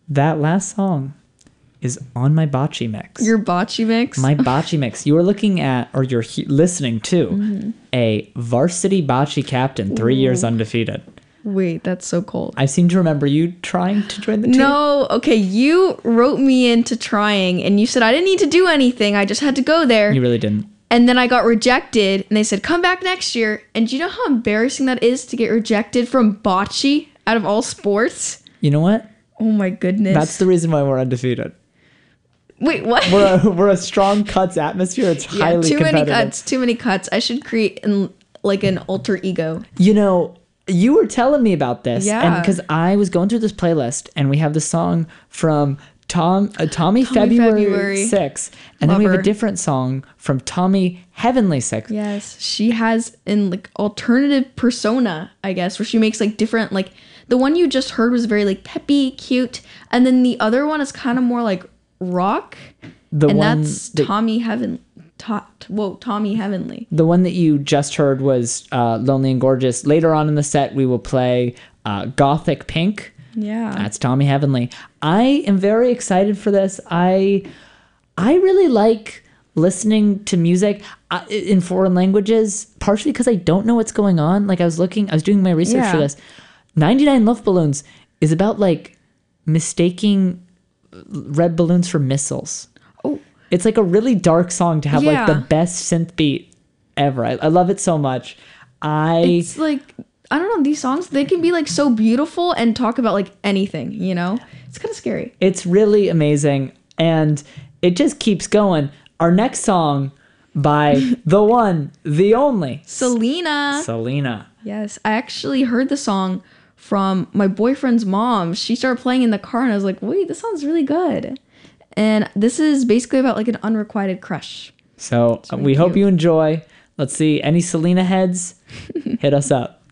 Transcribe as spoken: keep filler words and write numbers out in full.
That last song is on my bocce mix. Your bocce mix? My bocce mix. You are looking at, or you're he- listening to, mm-hmm. a varsity bocce captain, three Ooh. years undefeated. Wait, that's so cold. I seem to remember you trying to join the team. No, okay, you wrote me into trying, and you said I didn't need to do anything. I just had to go there. You really didn't. And then I got rejected, and they said, come back next year. And do you know how embarrassing that is to get rejected from bocce out of all sports? You know what? Oh my goodness. That's the reason why we're undefeated. Wait, what? We're a, we're a strong cuts atmosphere. It's yeah, highly too competitive. many cuts, too many cuts. I should create an, like an alter ego. You know, you were telling me about this. Yeah. And because I was going through this playlist and we have the song from Tom uh, Tommy, Tommy February, February sixth. And Love then we have her. a different song from Tommy Heavenly sixth. Yes. She has an like alternative persona, I guess, where she makes like different like the one you just heard was very like peppy, cute, and then the other one is kind of more like rock. The and one that's that, Tommy Heaven to, whoa, Tommy Heavenly. The one that you just heard was uh, Lonely and Gorgeous. Later on in the set, we will play uh, Gothic Pink. Yeah. That's Tommy Heavenly. I am very excited for this. I I really like listening to music uh, in foreign languages, partially because I don't know what's going on. Like I was looking, I was doing my research yeah. for this. ninety-nine Love Balloons is about like mistaking red balloons for missiles. Oh. It's like a really dark song to have yeah. like the best synth beat ever. I, I love it so much. I It's like I don't know, these songs, they can be like so beautiful and talk about like anything, you know? It's kind of scary. It's really amazing and it just keeps going. Our next song by the one, the only Selena. Selena. Yes, I actually heard the song from my boyfriend's mom. She started playing in the car and I was like, wait, this sounds really good. And this is basically about like an unrequited crush. So really we cute. hope you enjoy. Let's see, any Selena heads, hit us up.